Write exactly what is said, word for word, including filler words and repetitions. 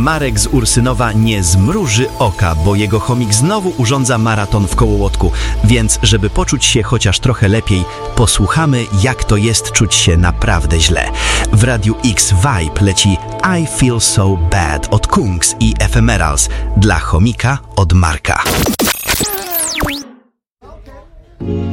Marek z Ursynowa nie zmruży oka, bo jego chomik znowu urządza maraton w Kołołotku. Więc, żeby poczuć się chociaż trochę lepiej, posłuchamy, jak to jest czuć się naprawdę źle. W Radiu X Vibe leci I Feel So Bad od Kungs i Ephemerals. Dla chomika od Marka.